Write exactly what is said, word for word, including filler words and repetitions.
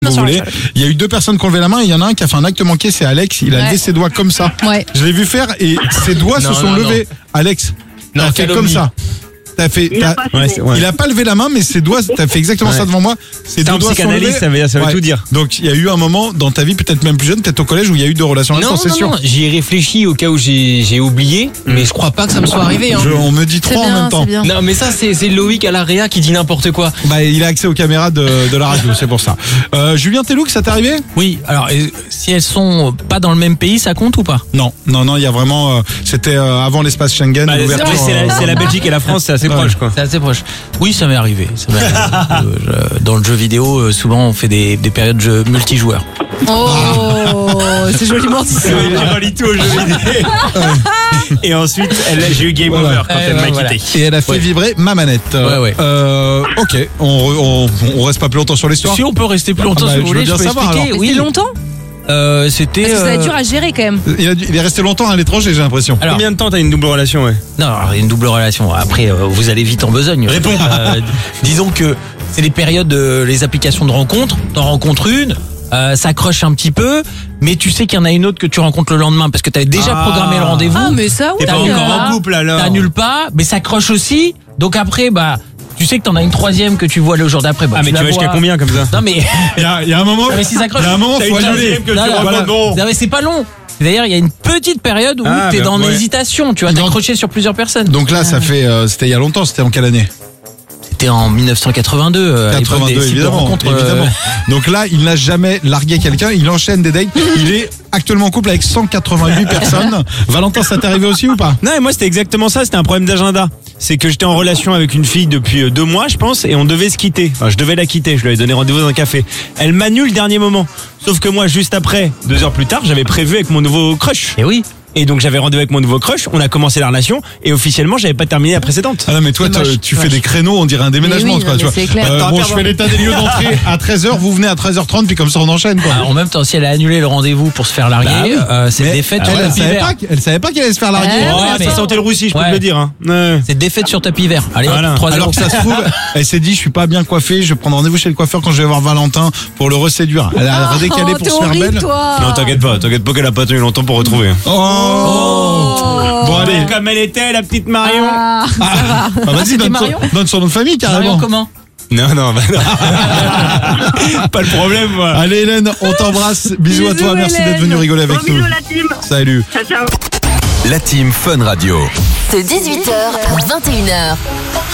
vous sûr, voulez. Il y a eu deux personnes qui ont levé la main et il y en a un qui a fait un acte manqué, c'est Alex. Il a Ouais. levé ses doigts comme ça. Ouais. Je l'ai vu faire et ses doigts Non, se sont non, levés. Alex, Non, t'as fait calomnie. comme ça. T'as fait, Il t'as- a pas Ouais, fumé. c'est- ouais. il a pas levé la main, mais ses doigts, t'as fait exactement ça Ouais. devant moi. Ses C'est deux un doigts sont psychanalyste, levés. ça veut, ça veut Ouais. tout dire. Donc il y a eu un moment dans ta vie, peut-être même plus jeune, peut-être au collège, où il y a eu deux relations à Non, l'instant, c'est non, sûr. non, j'y ai réfléchi au cas où j'ai j'ai oublié, mais je crois pas que ça me soit arrivé. Hein. Je- on me dit C'est trois en bien, même temps. c'est bien. Non, mais ça, c'est c'est Loïc à l'A R E A qui dit n'importe quoi. Bah, il a accès aux caméras de, de la radio, c'est pour ça. Euh, Julien Teloux, ça t'est arrivé? Oui, alors et si elles sont pas dans le même pays, ça compte ou pas? Non, non, non, il y a vraiment. euh, C'était euh, avant l'espace Schengen. Bah, c'est l'ouverture, après, c'est euh, la, c'est la Belgique et la France, c'est assez Ouais. proche, quoi. C'est assez proche. Oui, ça m'est arrivé. Ça m'est arrivé. Euh, je- dans le jeu vidéo, euh, souvent on fait des, des périodes de jeu multijoueurs. Oh, c'est joliment dit. C'est je relis tout au jeu vidéo. Et ensuite, elle, j'ai eu game Voilà. over quand Ouais, elle ouais, m'a voilà. quitté. Et elle a fait Ouais. vibrer ma manette. Ouais, ouais. Euh, ok, on, re- on, on reste pas plus longtemps sur l'histoire. Si on peut rester plus longtemps Ah bah, si vous je veux voulez, bien je peux savoir, expliquer. alors. Oui, C'était longtemps Euh, c'était. Parce que ça va être euh, dur à gérer quand même. Il, a dû- il est resté longtemps à l'étranger, j'ai l'impression. Alors, Combien de temps t'as une double relation, ouais? non, alors, il y a une double relation. Après, euh, vous allez vite en besogne. Réponds. Euh, disons que c'est les périodes de les applications de rencontres. T'en rencontres une, euh, ça accroche un petit peu, mais tu sais qu'il y en a une autre que tu rencontres le lendemain parce que t'avais déjà Ah. programmé le rendez-vous. Ah, mais ça, oui. T'es pas T'as eu encore un- en couple alors? T'annules pas, mais ça accroche aussi. Donc après, bah, tu sais que t'en as une troisième que tu vois le jour d'après. Bah, Ah, mais tu la vas jusqu'à vois. combien comme ça? Non mais, Il y a, il y a un moment, mais si ça il accroche. y a un moment, T'as faut une annuler. deuxième que Non, tu non, racontes, bon. Non mais c'est pas long. D'ailleurs, il y a une petite période où Ah, t'es ben, dans ouais. l'hésitation. Tu vas Donc- t'accrocher sur plusieurs personnes. Donc là, ça fait, euh, c'était il y a longtemps. C'était en quelle année? C'était en mille neuf cent quatre-vingt-deux. euh, à l'époque des quatre-vingt-deux, sites de évidemment. rencontres, euh, évidemment. Donc là, il n'a jamais largué quelqu'un. Il enchaîne des dates. Il est actuellement en couple avec cent quatre-vingt-huit personnes. Valentin, ça t'est arrivé aussi ou pas? Non, et moi c'était exactement ça, c'était un problème d'agenda. C'est que j'étais en relation avec une fille depuis euh, deux mois, je pense, et on devait se quitter. Enfin, je devais la quitter, je lui avais donné rendez-vous dans un café. Elle m'annule le dernier moment. Sauf que moi, juste après, deux heures plus tard, j'avais prévu avec mon nouveau crush. Et oui. Et donc j'avais rendez-vous avec mon nouveau crush, on a commencé la relation, et officiellement, j'avais pas terminé la précédente. Ah non, mais toi, C'est tu, moche, tu moche. fais des créneaux, on dirait un déménagement. Mais oui, quoi, non, tu mais vois. c'est clair. Euh, T'auras bon, pas je fais avoir- l'état des lieux d'entrée à treize heures, vous venez à treize heures trente, puis comme ça, on enchaîne. Quoi. Ah, en même temps, si elle a annulé le rendez-vous pour se faire larguer, Bah oui. euh, c'est Mais défaite elle, sur elle, tapis savait vert. pas, qu'- elle savait pas qu'elle allait se faire larguer. Ouais, Oh, mais ça ça- sentait le roussi, je peux Ouais. te le dire. Hein. Ouais. C'est défaite sur tapis vert. Allez, hop, Voilà. trois Alors zéro. que ça se trouve, elle s'est dit, je suis pas bien coiffée, je vais prendre rendez-vous chez le coiffeur quand je vais voir Valentin pour le reséduire. Elle a redécalé Oh, pour t'es se faire horrible, belle. toi. Non, t'inquiète pas, t'inquiète pas qu'elle a pas tenu longtemps pour retrouver. Oh, Bon, allez. Mais comme elle était, la petite Marion. Ah, ça va. Ah, vas-y, donne, Marion son- donne son nom de famille Marion, carrément. comment? Non, non, bah non. Pas le problème, moi. Allez Hélène, on t'embrasse. Bisous, à Bisous, toi, merci Hélène. d'être venu rigoler Bon avec nous. bisous la team. Salut. Ciao, ciao. La team Fun Radio. De dix-huit heures à vingt et une heures.